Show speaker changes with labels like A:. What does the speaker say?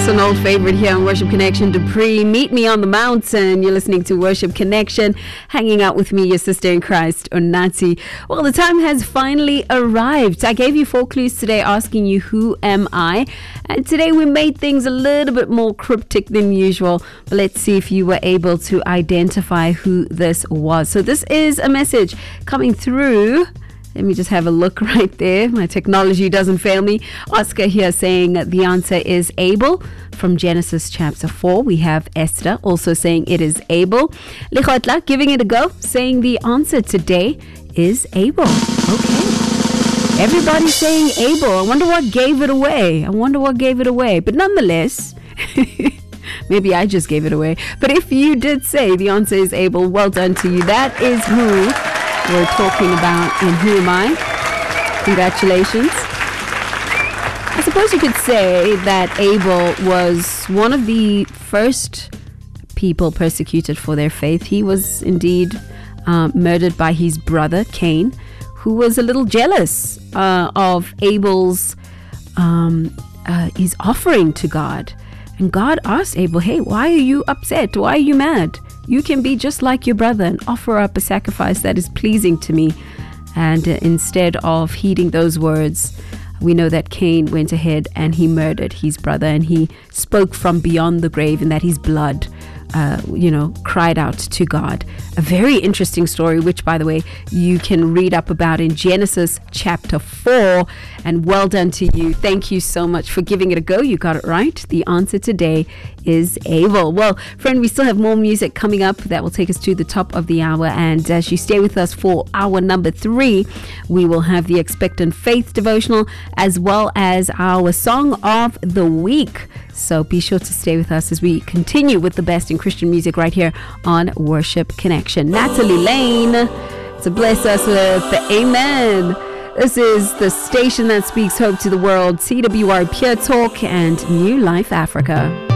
A: Yes, an old favorite here on Worship Connection, Dupree. Meet me on the mountain. You're listening to Worship Connection, hanging out with me, your sister in Christ, Onati. Well, the time has finally arrived. I gave you 4 clues today asking you, who am I? And today we made things a little bit more cryptic than usual. But let's see if you were able to identify who this was. So this is a message coming through. Let me just have a look right there. My technology doesn't fail me. Oscar here saying the answer is Abel from Genesis chapter 4. We have Esther also saying it is Abel. Likhotla giving it a go, saying the answer today is Abel. Okay. Everybody saying Abel. I wonder what gave it away. But nonetheless, maybe I just gave it away. But if you did say the answer is Abel, well done to you. That is who we're talking about in Who Am I? Congratulations. I suppose you could say that Abel was one of the first people persecuted for their faith. He was indeed murdered by his brother Cain, who was a little jealous of Abel's his offering to God. And God asked Abel, hey, why are you upset? Why are you mad? You can be just like your brother and offer up a sacrifice that is pleasing to me. And instead of heeding those words, we know that Cain went ahead and he murdered his brother, and he spoke from beyond the grave, and that his blood cried out to God. A very interesting story, which, by the way, you can read up about in Genesis chapter 4. And well done to you. Thank you so much for giving it a go. You got it right. The answer today is Abel. Well, friend, we still have more music coming up that will take us to the top of the hour. And as you stay with us for hour number 3, we will have the Expectant Faith devotional as well as our Song of the Week. So be sure to stay with us as we continue with the best in Christian music right here on Worship Connection. Natalie Lane to bless us with the Amen. This is the station that speaks hope to the world, TWR Pure Talk and New Life Africa.